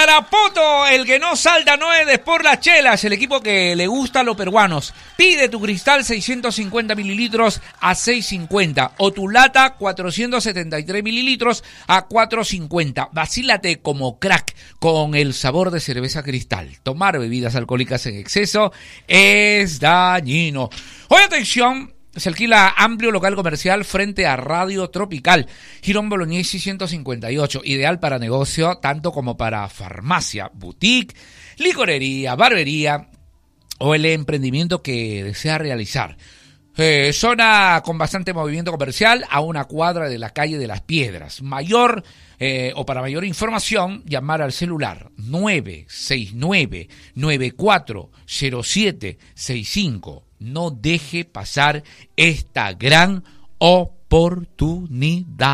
Tarapoto, el que no salta no es por las chelas, el equipo que le gusta a los peruanos. Pide tu cristal 650 mililitros a 6.50 o tu lata 473 mililitros a 4.50. Vacílate como crack con el sabor de cerveza Cristal. Tomar bebidas alcohólicas en exceso es dañino. Hoy atención. Se alquila amplio local comercial frente a Radio Tropical, Girón Bolognesi 158, ideal para negocio tanto como para farmacia, boutique, licorería, barbería o el emprendimiento que desea realizar. Zona con bastante movimiento comercial a una cuadra de la calle de las Piedras. Para mayor información, llamar al celular 969-940765. No deje pasar esta gran oportunidad.